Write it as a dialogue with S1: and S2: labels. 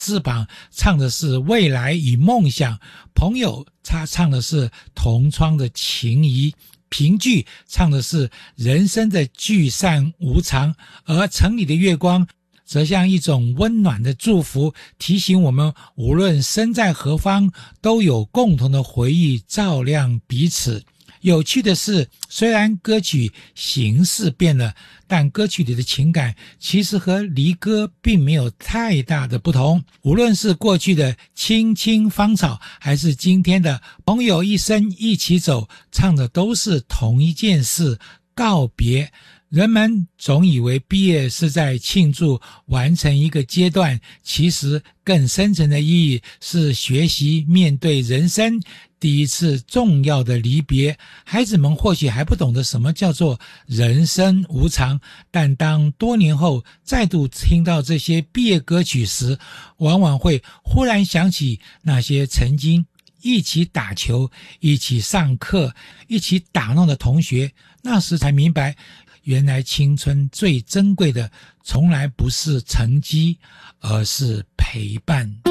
S1: 翅膀唱的是未来与梦想，朋友他唱的是同窗的情谊，评剧唱的是人生的聚散无常，而城里的月光则像一种温暖的祝福，提醒我们无论身在何方，都有共同的回忆照亮彼此。有趣的是，虽然歌曲形式变了，但歌曲里的情感其实和离歌并没有太大的不同。无论是过去的青青芳草，还是今天的朋友一生一起走，唱的都是同一件事，告别。人们总以为毕业是在庆祝完成一个阶段，其实更深层的意义是学习面对人生第一次重要的离别。孩子们或许还不懂得什么叫做人生无常，但当多年后再度听到这些毕业歌曲时，往往会忽然想起那些曾经一起打球、一起上课、一起打闹的同学，那时才明白，原来青春最珍贵的从来不是成绩，而是陪伴。